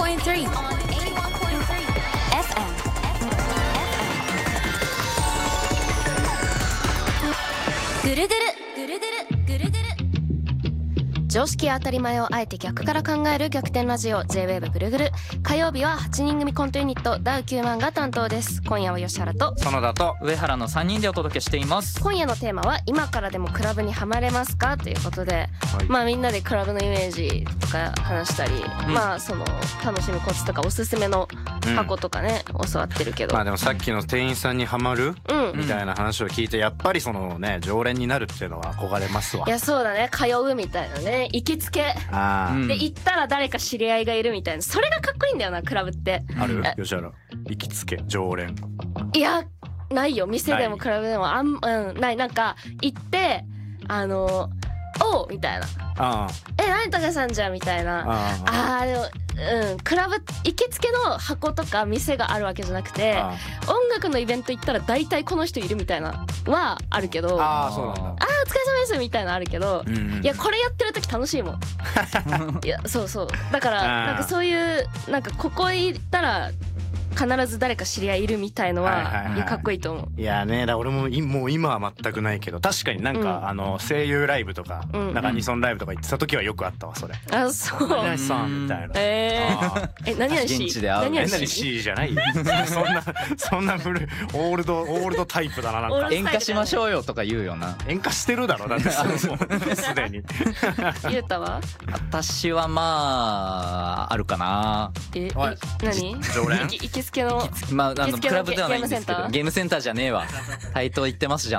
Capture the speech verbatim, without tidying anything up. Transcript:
ポイントスリー エフエム ぐるぐるぐるぐるぐるぐる常識や当たり前をあえて逆から考える逆転ラジオ J-ウェーブ ぐるぐる。火曜日ははちにん組コントユニットダウきゅうまんが担当です。今夜は吉原と園田と上原のさんにんでお届けしています。 今夜のテーマは今からでもクラブにハマれますかということで、はい、まあみんなでクラブのイメージとか話したり、うん、まあその楽しむコツとかおすすめの箱とかね、うん、教わってるけど、 まあでもさっきの店員さんにハマる、うん、みたいな話を聞いてやっぱりそのね常連になるっていうのは憧れますわ。 いやそうだね、通うみたいなね、行きつけあで行ったら誰か知り合いがいるみたいな、それがかっこいいんだよなクラブって。 ある吉原行きつけ常連。 いやないよ、店でもクラブでもあん、うん、ない。なんか行ってあのおうみたいな、あえ何とかさんじゃんみたいな、ああでもうんクラブ行きつけの箱とか店があるわけじゃなくて、音楽のイベント行ったら大体この人いるみたいなはあるけど、 ああそうなんだ、ああお疲れ様ですみたいなのあるけど、うんうん、いやこれやってる時楽しいもんいやそうそうだからなんかそういうなんかここ行ったら必ず誰か知り合いいるみたいのは、はいはいはい、かっこいいと思う。 いやねだ俺ももう今は全くないけど確かになんか、うん、あの声優ライブとか、うんうん、なんかアニソンライブとか行ってた時はよくあったわそれ。 あそう何々さんみたいな。 えー、え何々し何々しじゃないよそんなそんなブルオールドオールドタイプだな。なんか演歌しましょうよとか言うよな。 演歌してるだろだってすでにゆうたは私はまああるかな。 ええ何常連行きつけのまあ、あのクラブではないんですけどゲームセンターじゃねえわ対等言ってますじゃ